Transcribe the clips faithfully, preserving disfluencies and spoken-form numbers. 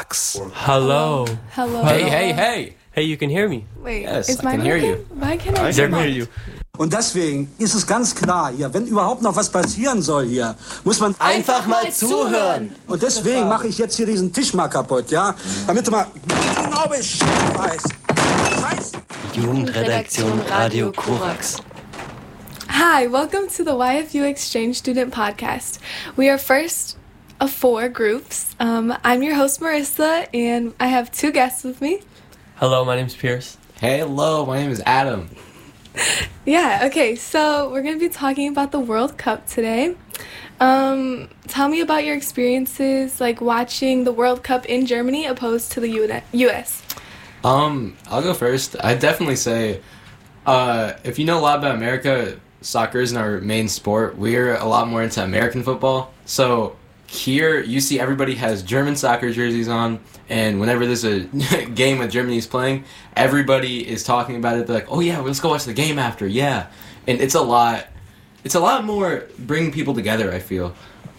Korax. Hello. Hello. Hey, hey, hey. Hey, you can hear me. Wait, Yes, is I mine can hear working? you. Why can I, I Sehr can hear not. you. Und deswegen ist es ganz klar hier, wenn überhaupt noch was passieren soll hier, muss man Einfach mal zuhören. Und deswegen mache ich jetzt hier diesen Tisch mal kaputt, ja? Damit du mal genau Bescheid weißt. Scheiße. Jugendredaktion Radio Korax. Hi, welcome to the Y F U Exchange Student Podcast. We are first of four groups. Um, I'm your host, Marissa, and I have two guests with me. Hello, my name's Pierce. Hey, hello, my name is Adam. Yeah, okay, so we're going to be talking about the World Cup today. Um, tell me about your experiences, like watching the World Cup in Germany opposed to the U S. Um, I'll go first. I'd definitely say, uh, if you know a lot about America, soccer isn't our main sport. We're a lot more into American football. So here, you see everybody has German soccer jerseys on, and whenever there's a game that Germany is playing, everybody is talking about it. They're like, oh yeah, let's go watch the game after, yeah. And it's a lot, it's a lot more bringing people together, I feel.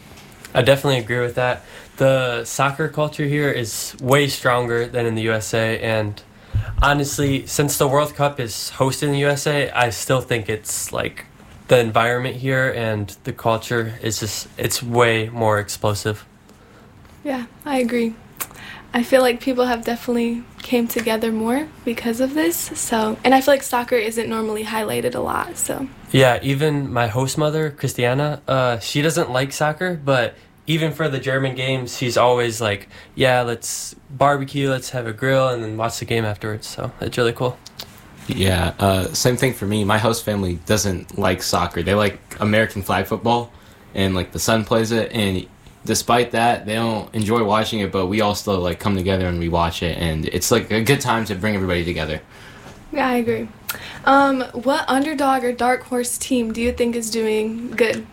I definitely agree with that. The soccer culture here is way stronger than in the U S A, and honestly, since the World Cup is hosted in the U S A, I still think it's like the environment here and the culture is just, it's way more explosive. Yeah, I agree. I feel like people have definitely came together more because of this. So, and I feel like soccer isn't normally highlighted a lot. So, Yeah, even my host mother, Christiana, uh, she doesn't like soccer, but even for the German games, she's always like, yeah, let's barbecue, let's have a grill, and then watch the game afterwards. So it's really cool. Yeah, uh, same thing for me. My host family doesn't like soccer. They like American flag football, and like the son plays it, and despite that, they don't enjoy watching it, but we all still like come together and we watch it, and it's like a good time to bring everybody together. yeah, I agree. Um, what underdog or dark horse team do you think is doing good?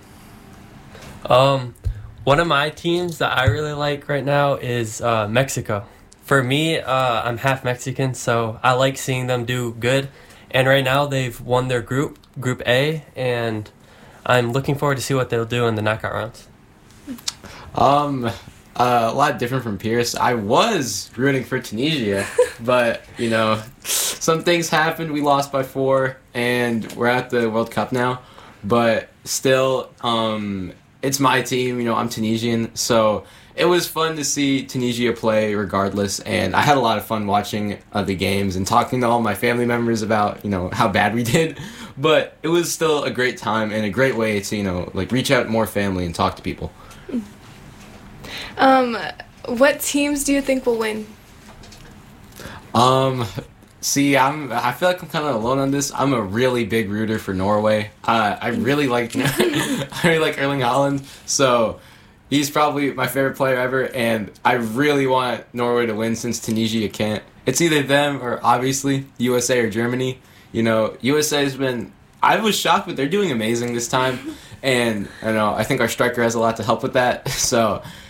Um, one of my teams that I really like right now is uh, Mexico. For me, uh, I'm half Mexican, so I like seeing them do good. And right now, they've won their group, Group A, and I'm looking forward to see what they'll do in the knockout rounds. Um, uh, a lot different from Pierce. I was rooting for Tunisia, but, you know, some things happened. We lost by four, and we're at the World Cup now. But still, um, it's my team. You know, I'm Tunisian, so it was fun to see Tunisia play regardless, and I had a lot of fun watching uh, the games and talking to all my family members about, you know, how bad we did. But it was still a great time and a great way to, you know, like reach out more family and talk to people. Um, what teams do you think will win? Um, see, I'm. I feel like I'm kind of alone on this. I'm a really big rooter for Norway. Uh, I really like. I really like Erling Haaland. So he's probably my favorite player ever, and I really want Norway to win since Tunisia can't. It's either them or obviously U S A or Germany. You know, U S A has been. I was shocked, but they're doing amazing this time, and I know I think our striker has a lot to help with that. So